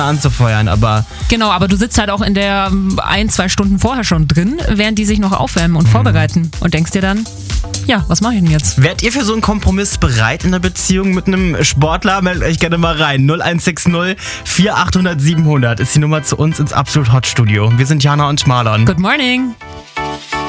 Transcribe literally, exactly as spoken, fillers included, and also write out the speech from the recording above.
anzufeuern, aber... Genau, aber du sitzt halt auch in der ähm, ein, zwei Stunden vorher schon drin, während die sich noch aufwärmen und mhm. vorbereiten und denkst dir dann, ja, was mache ich denn jetzt? Wärt ihr für so einen Kompromiss bereit in der Beziehung mit einem Sportler? Meldet euch gerne mal rein. null eins sechs null vier achthundert siebenhundert ist die Nummer zu uns ins Absolut Hot Studio. Wir sind Jana und Marlon. Good morning.